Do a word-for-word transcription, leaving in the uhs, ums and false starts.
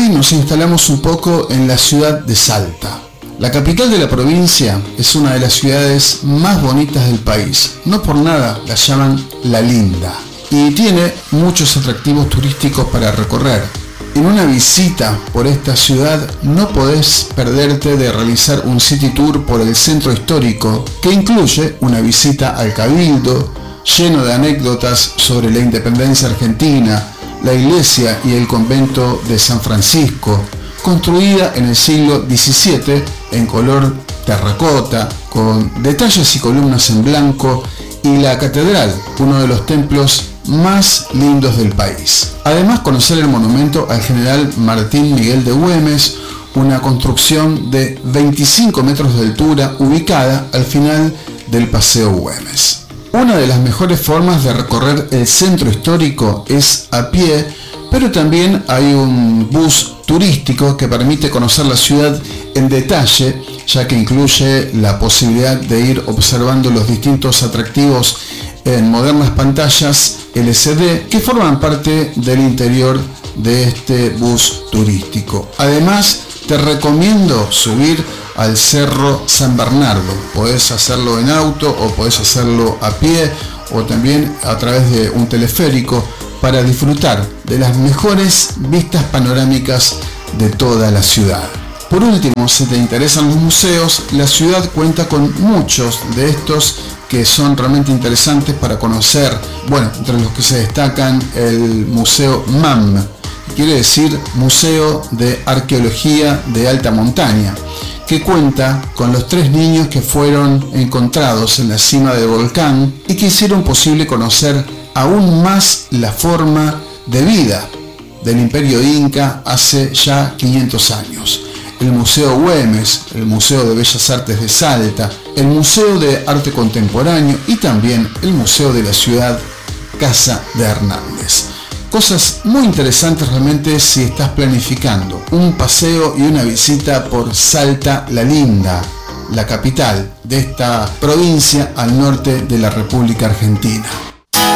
hoy nos instalamos un poco en la ciudad de Salta. La capital de la provincia es una de las ciudades más bonitas del país. No por nada la llaman La Linda. Y tiene muchos atractivos turísticos para recorrer. En una visita por esta ciudad no podés perderte de realizar un city tour por el centro histórico, que incluye una visita al Cabildo, lleno de anécdotas sobre la independencia argentina, la iglesia y el convento de San Francisco, construida en el siglo diecisiete en color terracota, con detalles y columnas en blanco, y la catedral, uno de los templos más lindos del país. Además, conocer el monumento al general Martín Miguel de Güemes, una construcción de veinticinco metros de altura ubicada al final del Paseo Güemes. Una de las mejores formas de recorrer el centro histórico es a pie, pero también hay un bus turístico que permite conocer la ciudad en detalle, ya que incluye la posibilidad de ir observando los distintos atractivos en modernas pantallas L C D que forman parte del interior de este bus turístico. Además, te recomiendo subir al Cerro San Bernardo. Podés hacerlo en auto o podés hacerlo a pie o también a través de un teleférico para disfrutar de las mejores vistas panorámicas de toda la ciudad. Por último, si te interesan los museos, la ciudad cuenta con muchos de estos que son realmente interesantes para conocer. Bueno, entre los que se destacan el Museo M A M, que quiere decir Museo de Arqueología de Alta Montaña, que cuenta con los tres niños que fueron encontrados en la cima del volcán y que hicieron posible conocer aún más la forma de vida del Imperio Inca hace ya quinientos años. El Museo Güemes, el Museo de Bellas Artes de Salta, el Museo de Arte Contemporáneo y también el Museo de la Ciudad Casa de Hernández. Cosas muy interesantes realmente si estás planificando un paseo y una visita por Salta La Linda, la capital de esta provincia al norte de la República Argentina.